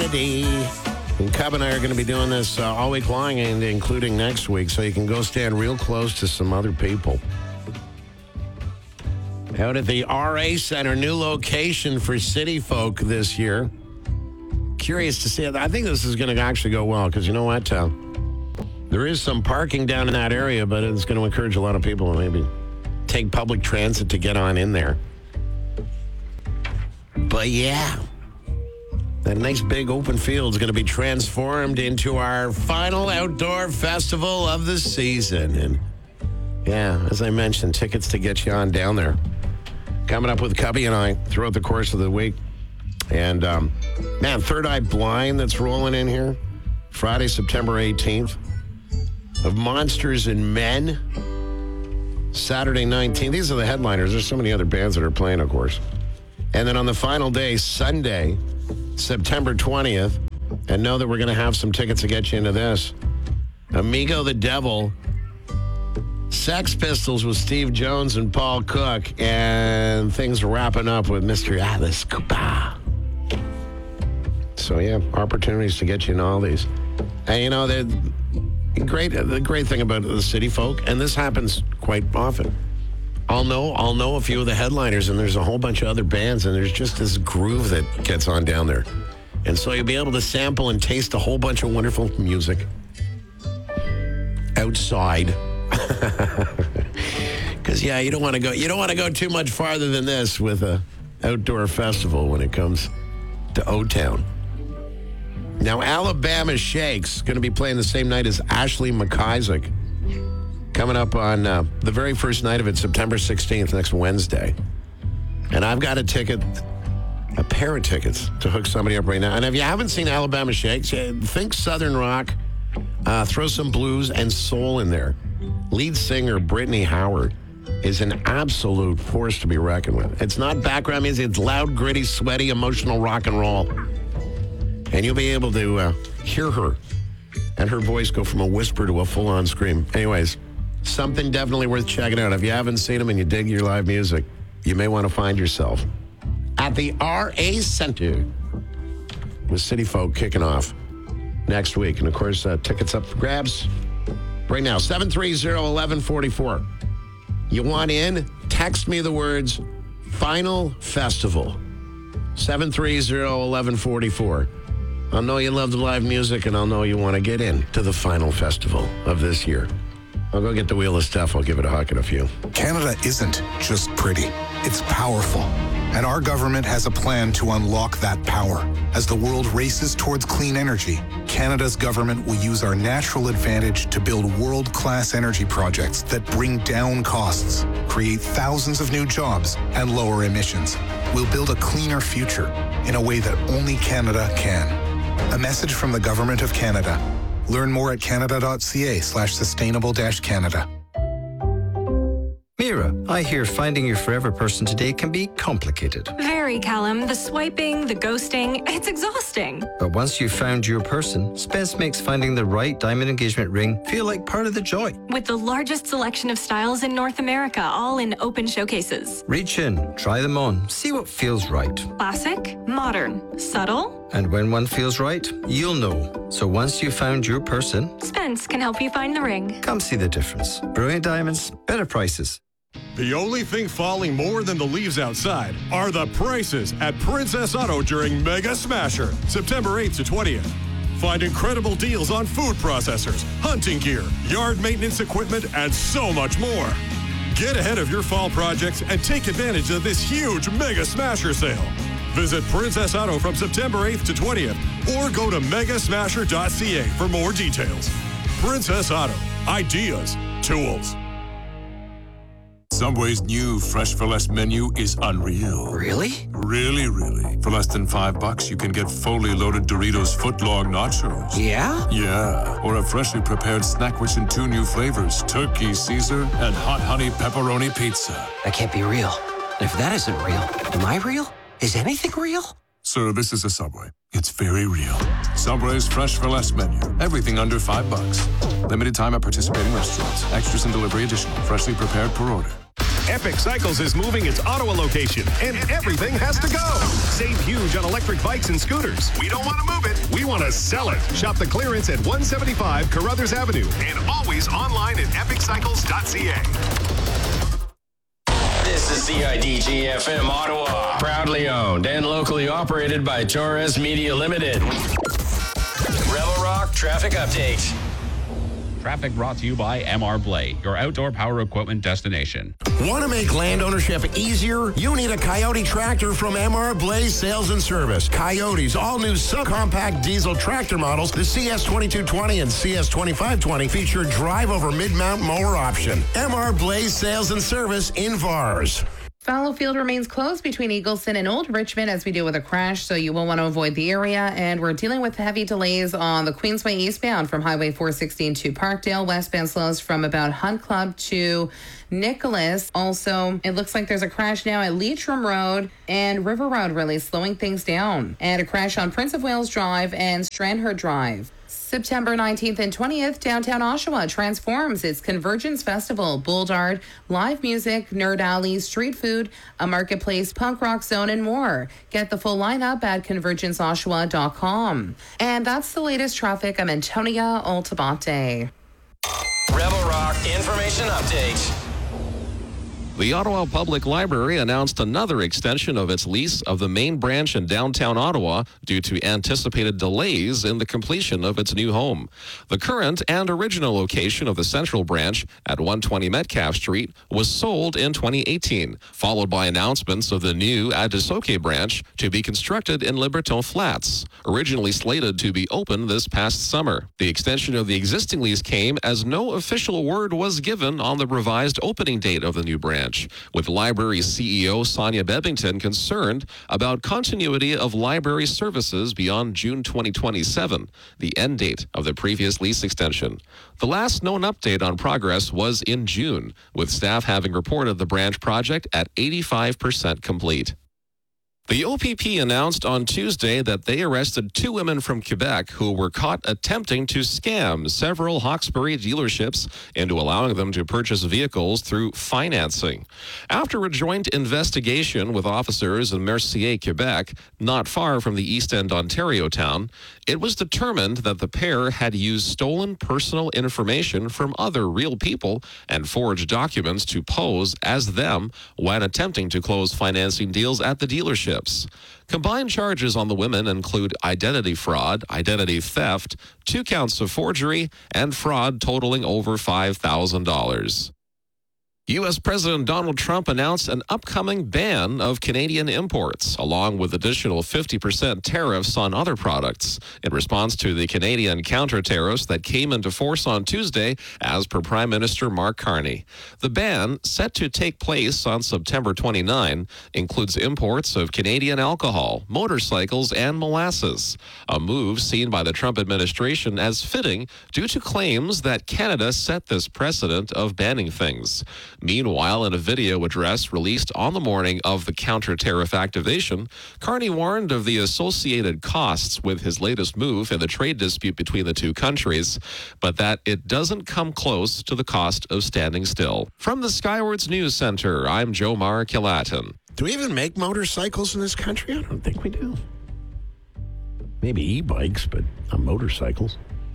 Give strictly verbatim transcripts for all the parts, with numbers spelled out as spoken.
Kennedy. And Cub and I are going to be doing this uh, all week long, and including next week, so you can go stand real close to some other people. Out at the R A Center, new location for City Folk this year. Curious to see it. I think this is going to actually go well, because you know what? Uh, there is some parking down in that area, but it's going to encourage a lot of people to maybe take public transit to get on in there. But yeah, that nice big open field is going to be transformed into our final outdoor festival of the season. And yeah, as I mentioned, tickets to get you on down there. Coming up with Cubby and I throughout the course of the week. And um, man, Third Eye Blind that's rolling in here. Friday, September eighteenth. Of Monsters and Men. Saturday nineteenth. These are the headliners. There's so many other bands that are playing, of course. And then on the final day, Sunday, September twentieth, and know that we're going to have some tickets to get you into this. Amigo the Devil, Sex Pistols with Steve Jones and Paul Cook, and things wrapping up with Mister Alice Cooper. So, yeah, opportunities to get you in all these. And, you know, the great, the great thing about the City Folk, and this happens quite often, I'll know I'll know a few of the headliners, and there's a whole bunch of other bands, and there's just this groove that gets on down there. And so you'll be able to sample and taste a whole bunch of wonderful music outside. Because, yeah, you don't want to go you don't want to go too much farther than this with a outdoor festival when it comes to O-Town. Now, Alabama Shakes going to be playing the same night as Ashley McIsaac. Coming up on uh, the very first night of it, September sixteenth, next Wednesday. And I've got a ticket, a pair of tickets to hook somebody up right now. And if you haven't seen Alabama Shakes, think Southern rock, uh, throw some blues and soul in there. Lead singer Brittany Howard is an absolute force to be reckoned with. It's not background music, it's loud, gritty, sweaty, emotional rock and roll. And you'll be able to uh, hear her and her voice go from a whisper to a full-on scream. Anyways, something definitely worth checking out. If you haven't seen them and you dig your live music, you may want to find yourself at the R A Center with City Folk kicking off next week. And, of course, uh, tickets up for grabs right now, seven three zero, one one four four. You want in? Text me the words Final Festival, seven three zero, one one four four. I'll know you love the live music, and I'll know you want to get in to the Final Festival of this year. I'll go get the wheel of stuff. I'll give it a huck and a few. Canada isn't just pretty. It's powerful. And our government has a plan to unlock that power. As the world races towards clean energy, Canada's government will use our natural advantage to build world-class energy projects that bring down costs, create thousands of new jobs, and lower emissions. We'll build a cleaner future in a way that only Canada can. A message from the Government of Canada. Learn more at canada.ca slash sustainable dash Canada. Mira, I hear finding your forever person today can be complicated. Very, Callum. The swiping, the ghosting, it's exhausting. But once you've found your person, Spence makes finding the right diamond engagement ring feel like part of the joy. With the largest selection of styles in North America, all in open showcases. Reach in, try them on, see what feels right. Classic, modern, subtle. And when one feels right, you'll know. So once you've found your person, Spence can help you find the ring. Come see the difference. Brilliant diamonds, better prices. The only thing falling more than the leaves outside are the prices at Princess Auto during Mega Smasher, September eighth to twentieth. Find incredible deals on food processors, hunting gear, yard maintenance equipment, and so much more. Get ahead of your fall projects and take advantage of this huge Mega Smasher sale. Visit Princess Auto from September eighth to twentieth or go to mega smasher dot c a for more details. Princess Auto. Ideas. Tools. Subway's new Fresh for Less menu is unreal. Really? Really, really. For less than five bucks, you can get fully loaded Doritos footlong nachos. Yeah? Yeah. Or a freshly prepared snack rich in two new flavors, Turkey Caesar and Hot Honey Pepperoni Pizza. That can't be real. If that isn't real, am I real? Is anything real? Sir, this is a Subway. It's very real. Subway's Fresh for Less menu. Everything under five bucks. Limited time at participating restaurants. Extras and delivery additional. Freshly prepared per order. Epic Cycles is moving its Ottawa location, and everything has to go. Save huge on electric bikes and scooters. We don't want to move it. want to sell it. Shop the clearance at one seventy-five Carruthers Avenue and always online at epic cycles dot c a. This is C I D G F M Ottawa. Proudly owned and locally operated by Torres Media Limited. Rebel Rock Traffic Update. Traffic brought to you by M R Blade, your outdoor power equipment destination. Want to make land ownership easier? You need a Coyote tractor from M R Blaze Sales and Service. Coyote's all-new subcompact diesel tractor models, the C S twenty-two twenty and C S twenty-five twenty, feature drive-over mid-mount mower option. M R Blaze Sales and Service in Vars. Fallowfield remains closed between Eagleson and Old Richmond as we deal with a crash, so you will want to avoid the area. And we're dealing with heavy delays on the Queensway eastbound from Highway four sixteen to Parkdale. Westbound slows from about Hunt Club to Nicholas. Also, it looks like there's a crash now at Leitrim Road and River Road, really slowing things down. And a crash on Prince of Wales Drive and Stranraer Drive. September nineteenth and twentieth, downtown Oshawa transforms its Convergence Festival. Bulldard, live music, nerd alley, street food, a marketplace, punk rock zone, and more. Get the full lineup at convergence oshawa dot com. And that's the latest traffic. I'm Antonia Altabate. Rebel Rock Information Update. The Ottawa Public Library announced another extension of its lease of the main branch in downtown Ottawa due to anticipated delays in the completion of its new home. The current and original location of the central branch at one twenty Metcalfe Street was sold in twenty eighteen, followed by announcements of the new Adisoke branch to be constructed in Liberton Flats, originally slated to be open this past summer. The extension of the existing lease came as no official word was given on the revised opening date of the new branch, with library C E O Sonia Bebbington concerned about continuity of library services beyond June twenty twenty-seven, the end date of the previous lease extension. The last known update on progress was in June, with staff having reported the branch project at eighty-five percent complete. The O P P announced on Tuesday that they arrested two women from Quebec who were caught attempting to scam several Hawkesbury dealerships into allowing them to purchase vehicles through financing. After a joint investigation with officers in Mercier, Quebec, not far from the East End, Ontario town, it was determined that the pair had used stolen personal information from other real people and forged documents to pose as them when attempting to close financing deals at the dealership. Combined charges on the women include identity fraud, identity theft, two counts of forgery, and fraud totaling over five thousand dollars. U S President Donald Trump announced an upcoming ban of Canadian imports, along with additional fifty percent tariffs on other products, in response to the Canadian counter-tariffs that came into force on Tuesday, as per Prime Minister Mark Carney. The ban, set to take place on September twenty-ninth, includes imports of Canadian alcohol, motorcycles, and molasses, a move seen by the Trump administration as fitting due to claims that Canada set this precedent of banning things. Meanwhile, in a video address released on the morning of the counter-tariff activation, Carney warned of the associated costs with his latest move in the trade dispute between the two countries, but that it doesn't come close to the cost of standing still. From the Skywards News Center, I'm Jomar Kilatin. Do we even make motorcycles in this country? I don't think we do. Maybe e-bikes, but not motorcycles.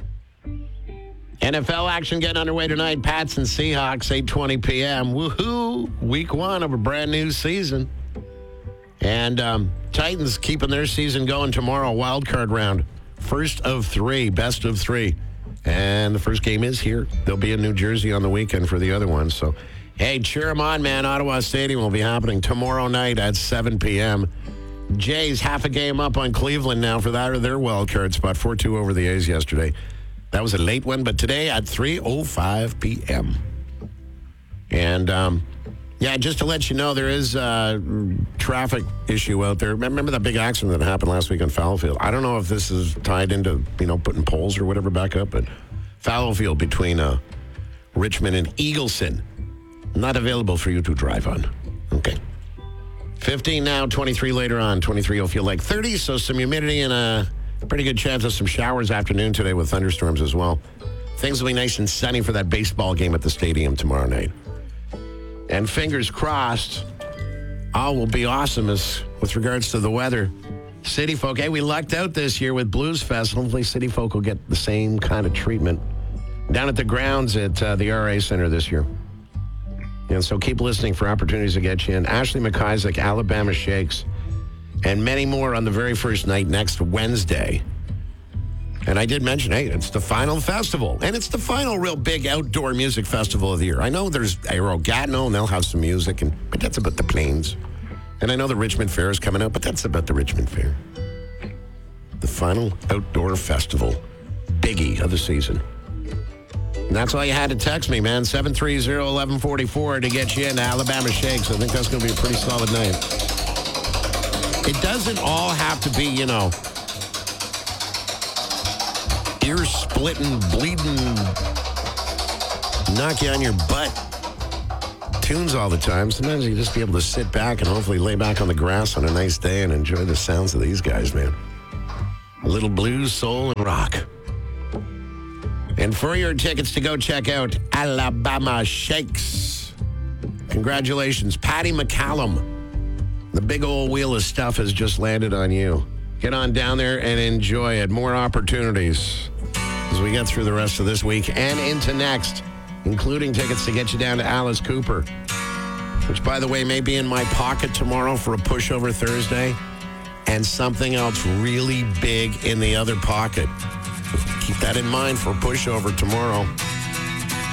N F L action getting underway tonight. Pats and Seahawks, eight twenty p.m. Woohoo! Week one of a brand new season. And um, Titans keeping their season going tomorrow. Wild card round. First of three. Best of three. And the first game is here. They'll be in New Jersey on the weekend for the other one. So, hey, cheer them on, man. Ottawa Stadium will be happening tomorrow night at seven p.m. Jays half a game up on Cleveland now for that or their wild card spot. four two over the A's yesterday. That was a late one, but today at three oh five p.m. And, um, yeah, just to let you know, there is a traffic issue out there. Remember that big accident that happened last week on Fallowfield? I don't know if this is tied into, you know, putting poles or whatever back up, but Fallowfield between uh, Richmond and Eagleson, not available for you to drive on. Okay. fifteen now, twenty-three later on. twenty-three will feel like thirty, so some humidity and a pretty good chance of some showers afternoon today with thunderstorms as well. Things will be nice and sunny for that baseball game at the stadium tomorrow night. And fingers crossed, all will be awesome as with regards to the weather. City Folk. Hey, we lucked out this year with Blues Fest. Hopefully City Folk will get the same kind of treatment down at the grounds at uh, the R A Center this year. And so keep listening for opportunities to get you in. Ashley McIsaac, Alabama Shakes, and many more on the very first night next Wednesday. And I did mention, hey, it's the final festival. And it's the final real big outdoor music festival of the year. I know there's Aero Gatineau, and they'll have some music, and but that's about the Plains. And I know the Richmond Fair is coming out, but that's about the Richmond Fair. The final outdoor festival, biggie of the season. And that's all you had to text me, man. seven three zero, one one four four to get you into Alabama Shakes. I think that's going to be a pretty solid night. It doesn't all have to be, you know, ear-splitting, bleeding, knock you on your butt tunes all the time. Sometimes you just be able to sit back and hopefully lay back on the grass on a nice day and enjoy the sounds of these guys, man. A little blues, soul, and rock. And for your tickets to go check out Alabama Shakes, congratulations, Patty McCallum. The big old wheel of stuff has just landed on you. Get on down there and enjoy it. More opportunities as we get through the rest of this week and into next, including tickets to get you down to Alice Cooper, which, by the way, may be in my pocket tomorrow for a pushover Thursday, and something else really big in the other pocket. Keep that in mind for pushover tomorrow.